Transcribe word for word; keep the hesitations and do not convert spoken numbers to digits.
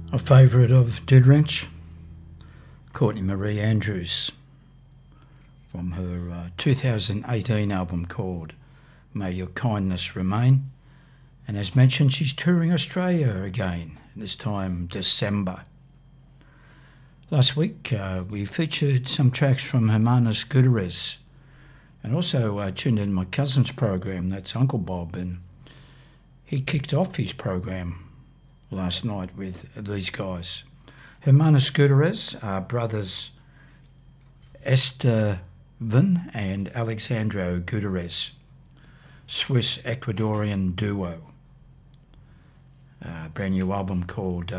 A favourite of Dude Ranch, Courtney Marie Andrews, from her uh, two thousand eighteen album called May Your Kindness Remain. And as mentioned, she's touring Australia again, this time December. Last week uh, we featured some tracks from Hermanos Gutierrez, and also uh, tuned in my cousin's program, that's Uncle Bob, and he kicked off his program last night with these guys. Hermanos Gutierrez are brothers Estevan and Alexandro Gutierrez, Swiss-Ecuadorian duo. A brand new album called